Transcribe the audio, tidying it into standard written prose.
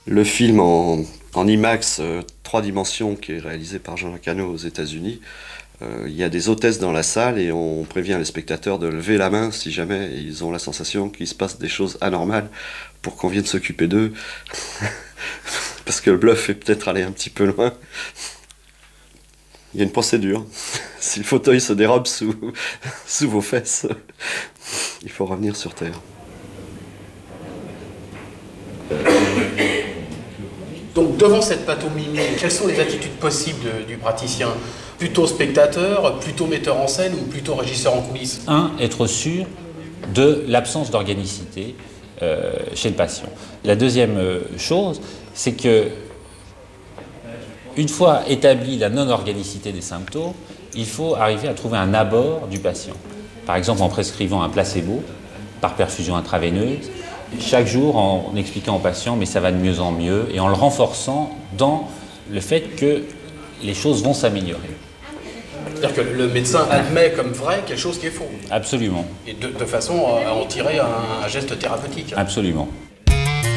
Le film en IMAX 3 dimensions qui est réalisé par Jean Cano aux États-Unis, il y a des hôtesses dans la salle et on prévient les spectateurs de lever la main si jamais ils ont la sensation qu'il se passe des choses anormales pour qu'on vienne s'occuper d'eux. Parce que le bluff est peut-être allé un petit peu loin. Il y a une procédure. Si le fauteuil se dérobe sous vos fesses, il faut revenir sur Terre. Donc devant cette pantomime, quelles sont les attitudes possibles du praticien? Plutôt spectateur, plutôt metteur en scène ou plutôt régisseur en coulisses? Être sûr de l'absence d'organicité chez le patient. La deuxième chose, c'est que une fois établie la non-organicité des symptômes, il faut arriver à trouver un abord du patient. Par exemple en prescrivant un placebo par perfusion intraveineuse, chaque jour en expliquant au patient mais ça va de mieux en mieux et en le renforçant dans le fait que les choses vont s'améliorer. C'est-à-dire que le médecin admet comme vrai quelque chose qui est faux. Absolument. Et de façon à en tirer un geste thérapeutique. Absolument.